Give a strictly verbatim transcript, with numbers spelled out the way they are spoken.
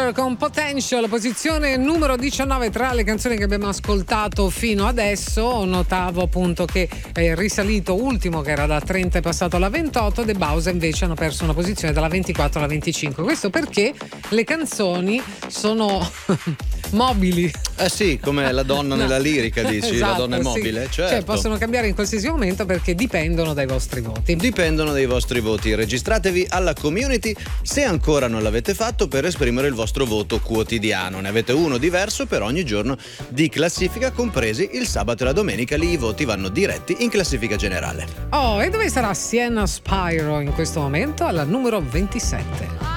Timber con Potential, posizione numero diciannove tra le canzoni che abbiamo ascoltato fino adesso. Notavo appunto che è risalito ultimo, che era da trenta è passato alla ventotto. The Bausa invece hanno perso una posizione dalla ventiquattro alla venticinque. Questo perché le canzoni sono mobili. Eh sì, come la donna No. nella lirica, dici, Esatto, la donna è sì. mobile, certo. Cioè possono cambiare in qualsiasi momento perché dipendono dai vostri voti. Dipendono dai vostri voti. Registratevi alla community se ancora non l'avete fatto per esprimere il vostro voto quotidiano. Ne avete uno diverso per ogni giorno di classifica, compresi il sabato e la domenica. Lì i voti vanno diretti in classifica generale. Oh, e dove sarà Sienna Spyro in questo momento? Alla numero ventisette.